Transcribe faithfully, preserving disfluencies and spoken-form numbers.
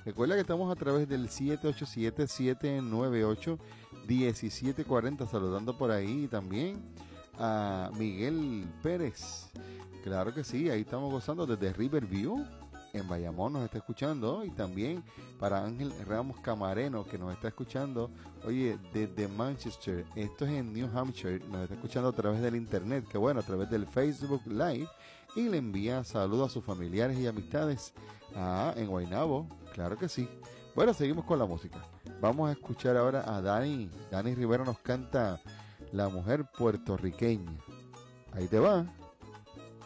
Recuerda que estamos a través del siete ocho siete, siete nueve ocho, uno siete cuatro cero, saludando por ahí también a Miguel Pérez. Claro que sí, ahí estamos gozando desde Riverview, en Bayamón nos está escuchando, y también para Ángel Ramos Camareno, que nos está escuchando, oye, desde Manchester, esto es en New Hampshire, nos está escuchando a través del internet, que bueno, a través del Facebook Live, y le envía saludos a sus familiares y amistades ah, en Guaynabo, claro que sí. Bueno, seguimos con la música. Vamos a escuchar ahora a Dani. Dani Rivera nos canta La Mujer Puertorriqueña. Ahí te va.